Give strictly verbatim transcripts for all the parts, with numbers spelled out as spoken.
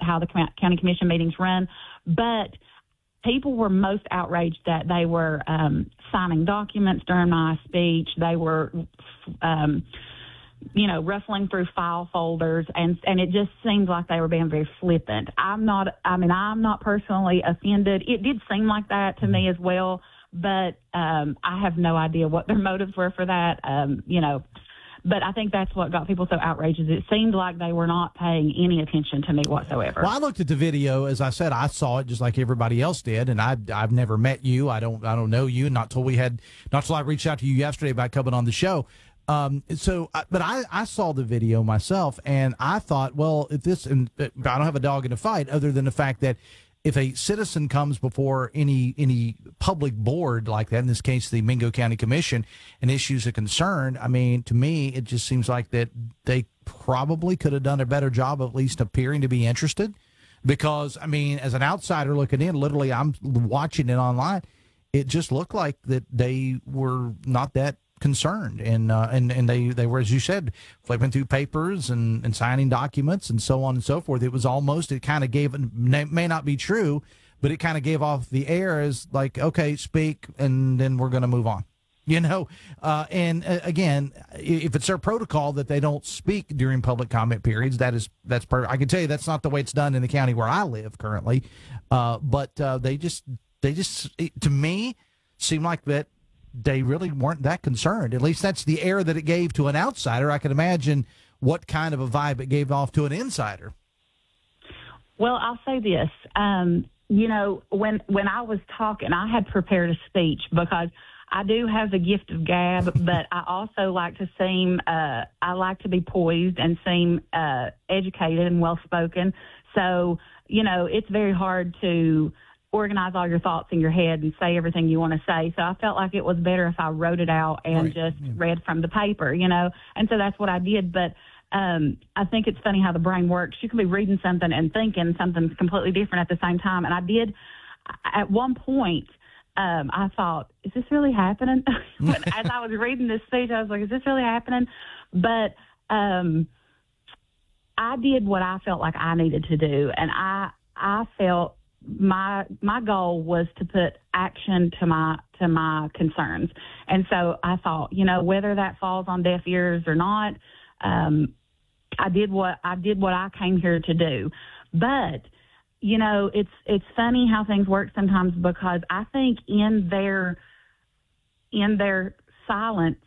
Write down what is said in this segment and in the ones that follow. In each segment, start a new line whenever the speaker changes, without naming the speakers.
how the county commission meetings run. But people were most outraged that they were um, signing documents during my speech. They were, um, you know, rustling through file folders, and and it just seemed like they were being very flippant. I'm not, I mean, I'm not personally offended. It did seem like that to me as well, but um, I have no idea what their motives were for that, um, you know. But I think that's what got people so outraged. It seemed like they were not paying any attention to me whatsoever.
Well, I looked at the video. As I said, I saw it just like everybody else did, and I, I've never met you. I don't I don't know you. Not till we had, not till I reached out to you yesterday about coming on the show. Um, so, but I, I saw the video myself, and I thought, well, if this, and I don't have a dog in the fight, other than the fact that if a citizen comes before any any public board like that, in this case the Mingo County Commission, and issues a concern, I mean, to me, it just seems like that they probably could have done a better job of at least appearing to be interested. Because, I mean, as an outsider looking in, literally I'm watching it online, it just looked like that they were not that concerned, and uh, and and they they were, as you said, flipping through papers and, and signing documents and so on and so forth. It was almost, it kind of gave, it may not be true, but it kind of gave off the air as like, okay, speak, and then we're going to move on, you know. Uh, and uh, again, if it's their protocol that they don't speak during public comment periods, that is that's perfect. I can tell you that's not the way it's done in the county where I live currently. Uh, but uh, they just they just it, to me seem like that they really weren't that concerned. At least that's the air that it gave to an outsider. I can imagine what kind of a vibe it gave off to an insider.
Well, I'll say this. Um, you know, when when I was talking, I had prepared a speech because I do have the gift of gab, but I also like to seem, uh, I like to be poised and seem uh, educated and well-spoken. So, you know, it's very hard to organize all your thoughts in your head and say everything you want to say. So I felt like it was better if I wrote it out and
right.
just
yeah.
read from the paper, you know. And so that's what I did. But um, I think it's funny how the brain works. You can be reading something and thinking something completely different at the same time. And I did, at one point, um, I thought, is this really happening? As I was reading this speech, I was like, is this really happening? But um, I did what I felt like I needed to do. And I, I felt, my my goal was to put action to my to my concerns. And so I thought, you know, whether that falls on deaf ears or not, um, I did what I did what I came here to do. But, you know, it's it's funny how things work sometimes, because I think in their in their silence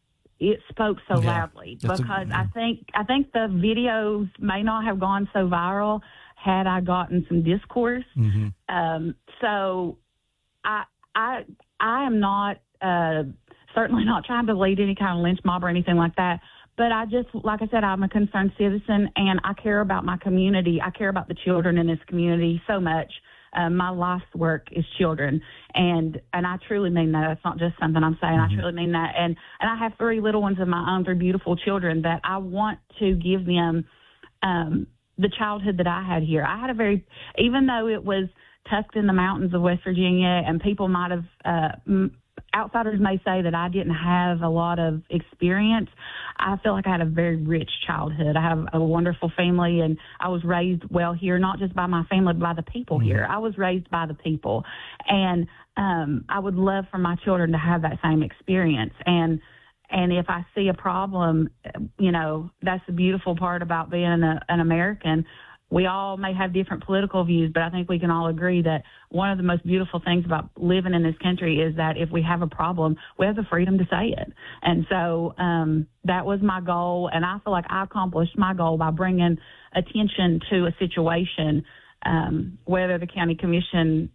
it spoke so
yeah,
loudly. Because a, yeah. I think I think the videos may not have gone so viral had I gotten some discourse.
Mm-hmm.
Um, so I, I, I am not, uh, certainly not trying to lead any kind of lynch mob or anything like that. But I just, like I said, I'm a concerned citizen, and I care about my community. I care about the children in this community so much. Um, my life's work is children, and and I truly mean that. It's not just something I'm saying. Mm-hmm. I truly mean that. And and I have three little ones of my own, three beautiful children that I want to give them um, the childhood that I had here. I had a very, even though it was tucked in the mountains of West Virginia, and people might have, uh, m- outsiders may say that I didn't have a lot of experience, I feel like I had a very rich childhood. I have a wonderful family, and I was raised well here, not just by my family, but by the people mm-hmm. here. I was raised by the people. And um, I would love for my children to have that same experience. And And if I see a problem, you know, that's the beautiful part about being a, an American. We all may have different political views, but I think we can all agree that one of the most beautiful things about living in this country is that if we have a problem, we have the freedom to say it. And so um, that was my goal, and I feel like I accomplished my goal by bringing attention to a situation, um, whether the county commission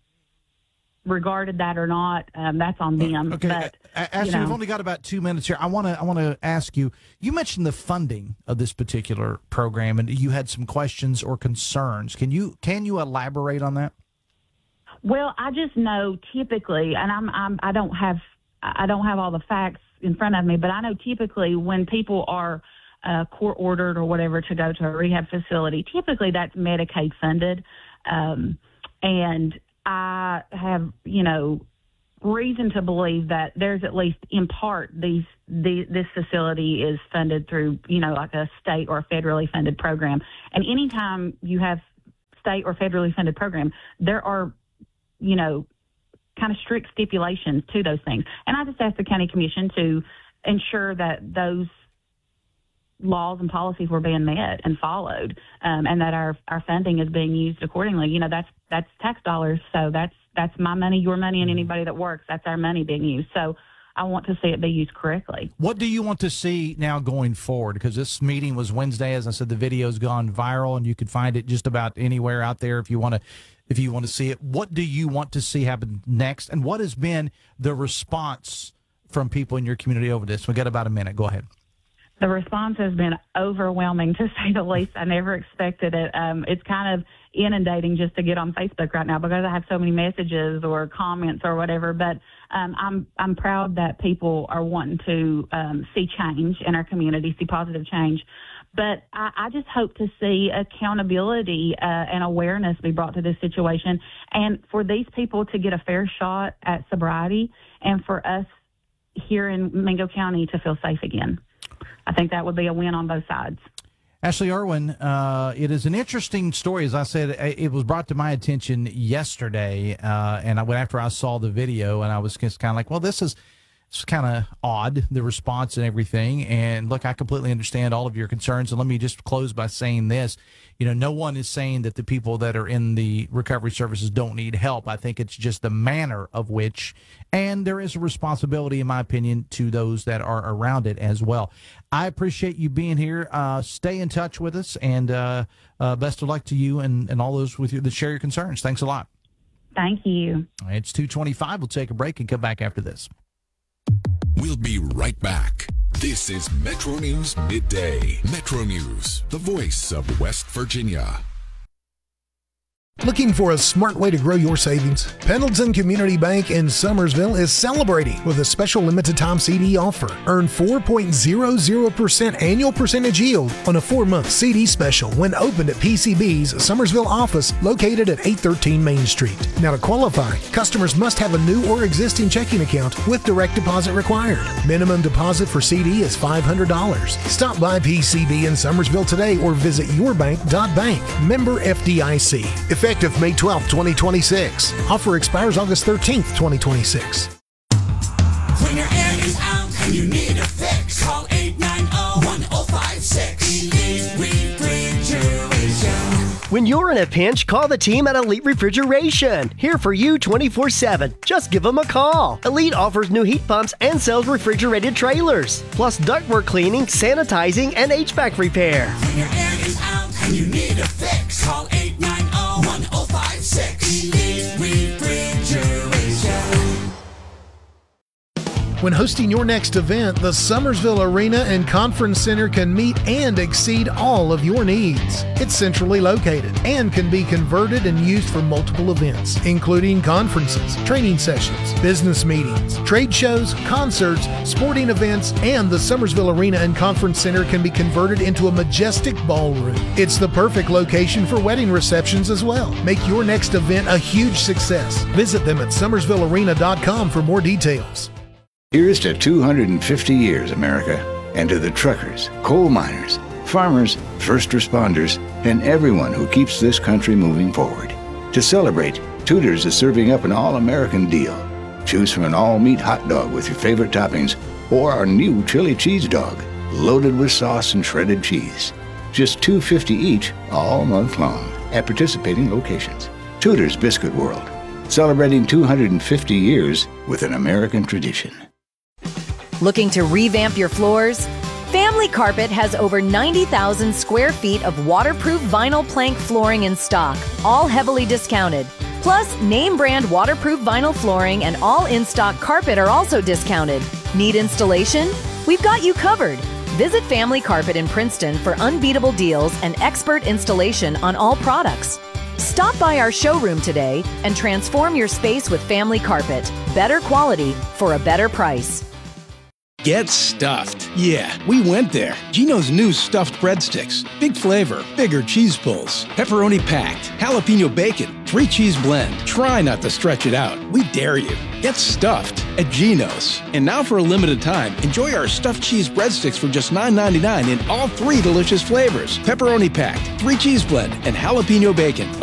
regarded that or not, um, that's on them.
Okay,
but,
Ashley,
you know,
we've only got about two minutes here. I want to I want to ask you. You mentioned the funding of this particular program, and you had some questions or concerns. Can you can you elaborate on that?
Well, I just know typically, and I'm, I'm I don't have I don't have all the facts in front of me, but I know typically when people are uh, court ordered or whatever to go to a rehab facility, typically that's Medicaid funded, um, and I have, you know, reason to believe that there's at least in part these the, this facility is funded through, you know, like a state or a federally funded program. And anytime you have state or federally funded program. There are, you know, kind of strict stipulations to those things. And I just asked the county commission to ensure that those laws and policies were being met and followed, um, and that our, our funding is being used accordingly. You know, that's that's tax dollars, so that's that's my money, your money, and anybody that works. That's our money being used. So I want to see it be used correctly.
What do you want to see now going forward? Because this meeting was Wednesday. As I said, the video's gone viral, and you can find it just about anywhere out there if you want to if you want to see it. What do you want to see happen next, and what has been the response from people in your community over this? We got about a minute. Go ahead.
The response has been overwhelming, to say the least. I never expected it. Um, it's kind of inundating just to get on Facebook right now because I have so many messages or comments or whatever. But um, I'm I'm proud that people are wanting to um, see change in our community, see positive change. But I, I just hope to see accountability uh, and awareness be brought to this situation, and for these people to get a fair shot at sobriety, and for us here in Mingo County to feel safe again. I think that would be a win on both sides.
Ashley Irwin, uh, it is an interesting story. As I said, it was brought to my attention yesterday, uh, and I went after I saw the video, and I was just kind of like, well, this is it's kind of odd, the response and everything. And look, I completely understand all of your concerns. And let me just close by saying this. You know, no one is saying that the people that are in the recovery services don't need help. I think it's just the manner of which, and there is a responsibility, in my opinion, to those that are around it as well. I appreciate you being here. Uh, stay in touch with us, and uh, uh, best of luck to you and, and all those with you that share your concerns. Thanks a lot.
Thank you.
It's two twenty-five. We'll take a break and come back after this.
We'll be right back. This is Metro News Midday. Metro News, the voice of West Virginia.
Looking for a smart way to grow your savings? Pendleton Community Bank in Summersville is celebrating with a special limited-time C D offer. Earn four point zero zero percent annual percentage yield on a four-month C D special when opened at P C B's Summersville office located at eight thirteen Main Street. Now, to qualify, customers must have a new or existing checking account with direct deposit required. Minimum deposit for C D is five hundred dollars. Stop by P C B in Summersville today or visit your bank dot bank. Member F D I C. Effective May twelfth, twenty twenty-six. Offer expires August thirteenth, twenty twenty-six.
When your air is out and you need a fix, call eight nine zero, one zero five six. Elite Refrigeration.
When you're in a pinch, call the team at Elite Refrigeration. Here for you twenty-four seven. Just give them a call. Elite offers new heat pumps and sells refrigerated trailers, plus ductwork cleaning, sanitizing, and H V A C repair.
When your air is out and you need a fix, call eight nine zero, one zero five six. Elite Refrigeration.
When hosting your next event, the Summersville Arena and Conference Center can meet and exceed all of your needs. It's centrally located and can be converted and used for multiple events, including conferences, training sessions, business meetings, trade shows, concerts, sporting events, and the Summersville Arena and Conference Center can be converted into a majestic ballroom. It's the perfect location for wedding receptions as well. Make your next event a huge success. Visit them at summersville arena dot com for more details.
Here's to two hundred fifty years, America, and to the truckers, coal miners, farmers, first responders, and everyone who keeps this country moving forward. To celebrate, Tudor's is serving up an all-American deal. Choose from an all-meat hot dog with your favorite toppings or our new chili cheese dog, loaded with sauce and shredded cheese. Just two dollars and fifty cents each all month long at participating locations. Tudor's Biscuit World, celebrating two hundred fifty years with an American tradition.
Looking to revamp your floors? Family Carpet has over ninety thousand square feet of waterproof vinyl plank flooring in stock, all heavily discounted. Plus, name brand waterproof vinyl flooring and all in-stock carpet are also discounted. Need installation? We've got you covered. Visit Family Carpet in Princeton for unbeatable deals and expert installation on all products. Stop by our showroom today and transform your space with Family Carpet. Better quality for a better price.
Get stuffed. Yeah, we went there. Gino's new stuffed breadsticks. Big flavor, bigger cheese pulls, pepperoni packed, jalapeno bacon, three cheese blend. Try not to stretch it out. We dare you. Get stuffed at Gino's. And now for a limited time, enjoy our stuffed cheese breadsticks for just nine ninety-nine in all three delicious flavors. Pepperoni packed, three cheese blend, and jalapeno bacon.